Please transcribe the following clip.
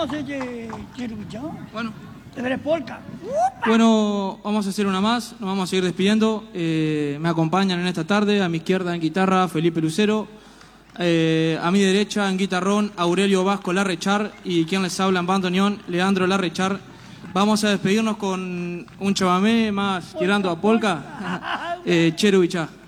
hacer cherubichá. Bueno. Te veré polka. Bueno, vamos a hacer una más, nos vamos a seguir despidiendo. Me acompañan en esta tarde, a mi izquierda en guitarra, Felipe Lucero. A mi derecha en guitarrón, Aurelio Vasco Larrechar. Y quien les habla en bandoneón, Leandro Larrechar. Vamos a despedirnos con un chamamé más tirando a polka. Cherubichá.